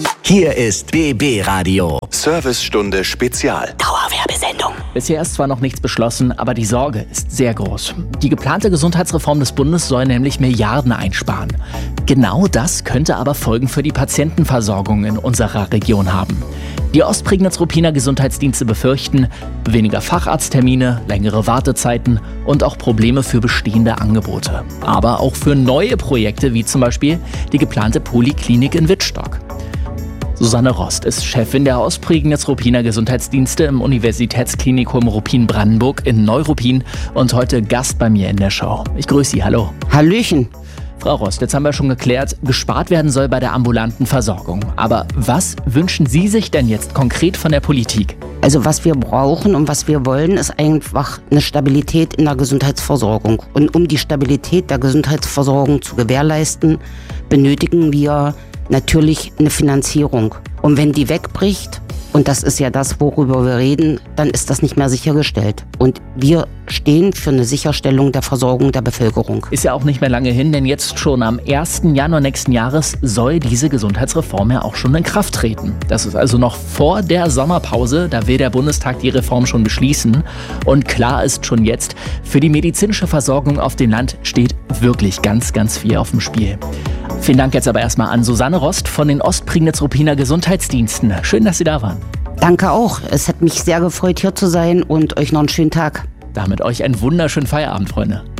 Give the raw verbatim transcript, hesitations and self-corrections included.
Hier ist B B Radio. Servicestunde Spezial. Dauerwerbesendung. Bisher ist zwar noch nichts beschlossen, aber die Sorge ist sehr groß. Die geplante Gesundheitsreform des Bundes soll nämlich Milliarden einsparen. Genau das könnte aber Folgen für die Patientenversorgung in unserer Region haben. Die Ostprignitz-Ruppiner Gesundheitsdienste befürchten weniger Facharzttermine, längere Wartezeiten und auch Probleme für bestehende Angebote. Aber auch für neue Projekte, wie zum Beispiel die geplante Poliklinik in Wittstock. Susanne Rost ist Chefin der Ostprignitz-Ruppiner Gesundheitsdienste im Universitätsklinikum Ruppin-Brandenburg in Neuruppin und heute Gast bei mir in der Show. Ich grüße Sie, hallo. Hallöchen. Frau Rost, jetzt haben wir schon geklärt, gespart werden soll bei der ambulanten Versorgung. Aber was wünschen Sie sich denn jetzt konkret von der Politik? Also was wir brauchen und was wir wollen, ist einfach eine Stabilität in der Gesundheitsversorgung. Und um die Stabilität der Gesundheitsversorgung zu gewährleisten, benötigen wir natürlich eine Finanzierung. Und wenn die wegbricht, und das ist ja das, worüber wir reden, dann ist das nicht mehr sichergestellt. Und wir stehen für eine Sicherstellung der Versorgung der Bevölkerung. Ist ja auch nicht mehr lange hin, denn jetzt schon am ersten Januar nächsten Jahres soll diese Gesundheitsreform ja auch schon in Kraft treten. Das ist also noch vor der Sommerpause, da will der Bundestag die Reform schon beschließen. Und klar ist schon jetzt, für die medizinische Versorgung auf dem Land steht wirklich ganz, ganz viel auf dem Spiel. Vielen Dank jetzt aber erstmal an Susanne Rost von den Ostprignitz-Ruppiner Gesundheitsdiensten. Schön, dass Sie da waren. Danke auch. Es hat mich sehr gefreut, hier zu sein und euch noch einen schönen Tag. Damit euch einen wunderschönen Feierabend, Freunde.